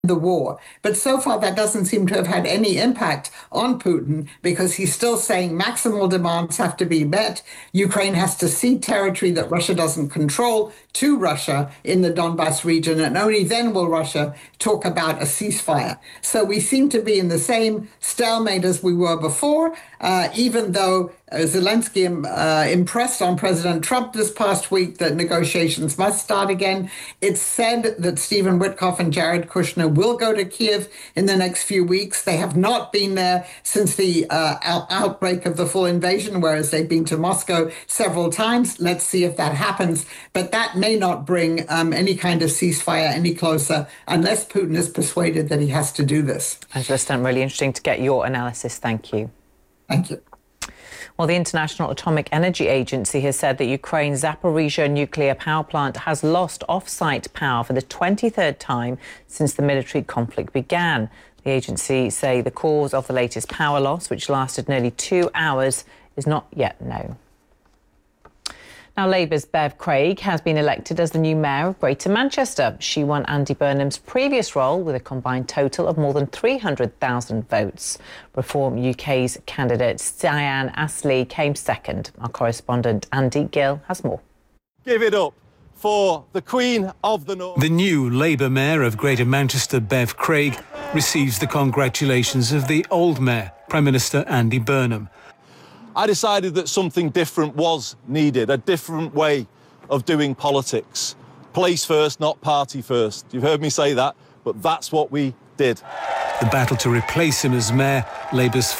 the war. But so far, that doesn't seem to have had any impact on Putin because he's still saying maximal demands have to be met. Ukraine has to cede territory that Russia doesn't control to Russia in the Donbas region, and only then will Russia talk about a ceasefire. So we seem to be in the same stalemate as we were before, even though Zelensky impressed on President Trump this past week that negotiations must start again. It's said that Stephen Witkoff and Jared Kushner will go to Kiev in the next few weeks. They have not been there since the outbreak of the full invasion, whereas they've been to Moscow several times. Let's see if that happens. But that may not bring any kind of ceasefire any closer unless Putin is persuaded that he has to do this. Angela Stanton, really interesting to get your analysis. Thank you. Thank you. Well, the International Atomic Energy Agency has said that Ukraine's Zaporizhzhia nuclear power plant has lost off-site power for the 23rd time since the military conflict began. The agency say the cause of the latest power loss, which lasted nearly 2 hours, is not yet known. Now, Labour's Bev Craig has been elected as the new mayor of Greater Manchester. She won Andy Burnham's previous role with a combined total of more than 300,000 votes. Reform UK's candidate Diane Astley came second. Our correspondent Andy Gill has more. Give it up for the Queen of the North. The new Labour mayor of Greater Manchester, Bev Craig, receives the congratulations of the old mayor, Prime Minister Andy Burnham. I decided that something different was needed, a different way of doing politics. Place first, not party first. You've heard me say that, but that's what we did. The battle to replace him as mayor, Labour's